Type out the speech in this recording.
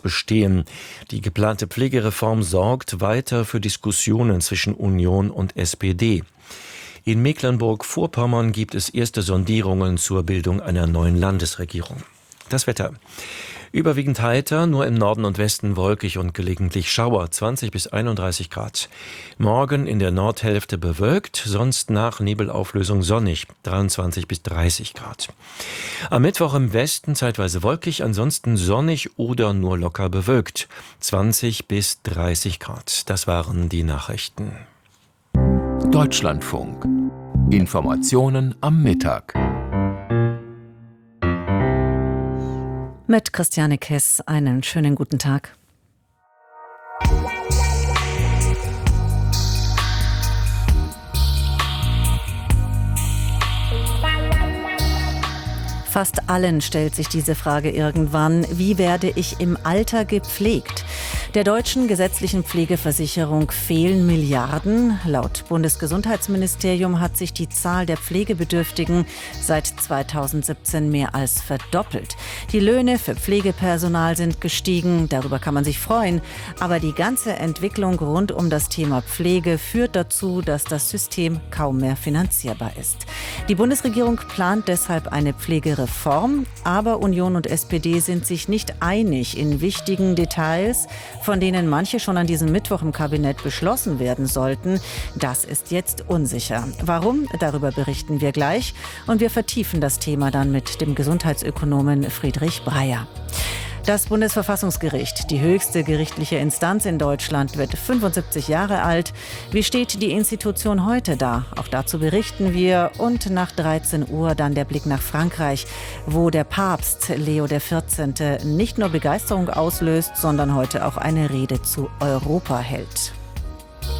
bestehen. Die geplante Pflegereform sorgt weiter für Diskussionen zwischen Union und SPD. In Mecklenburg-Vorpommern gibt es erste Sondierungen zur Bildung einer neuen Landesregierung. Das Wetter. Überwiegend heiter, nur im Norden und Westen wolkig und gelegentlich Schauer, 20 bis 31 Grad. Morgen in der Nordhälfte bewölkt, sonst nach Nebelauflösung sonnig, 23 bis 30 Grad. Am Mittwoch im Westen zeitweise wolkig, ansonsten sonnig oder nur locker bewölkt, 20 bis 30 Grad. Das waren die Nachrichten. Deutschlandfunk. Informationen am Mittag. Mit Christiane Kess einen schönen guten Tag. Fast allen stellt sich diese Frage irgendwann: Wie werde ich im Alter gepflegt? Der deutschen gesetzlichen Pflegeversicherung fehlen Milliarden. Laut Bundesgesundheitsministerium hat sich die Zahl der Pflegebedürftigen seit 2017 mehr als verdoppelt. Die Löhne für Pflegepersonal sind gestiegen, darüber kann man sich freuen. Aber die ganze Entwicklung rund um das Thema Pflege führt dazu, dass das System kaum mehr finanzierbar ist. Die Bundesregierung plant deshalb eine Pflegereform, aber Union und SPD sind sich nicht einig in wichtigen Details, von denen manche schon an diesem Mittwoch im Kabinett beschlossen werden sollten. Das ist jetzt unsicher. Warum? Darüber berichten wir gleich. Und wir vertiefen das Thema dann mit dem Gesundheitsökonomen Friedrich Breyer. Das Bundesverfassungsgericht, die höchste gerichtliche Instanz in Deutschland, wird 75 Jahre alt. Wie steht die Institution heute da? Auch dazu berichten wir. Und nach 13 Uhr dann der Blick nach Frankreich, wo der Papst Leo XIV. Nicht nur Begeisterung auslöst, sondern heute auch eine Rede zu Europa hält.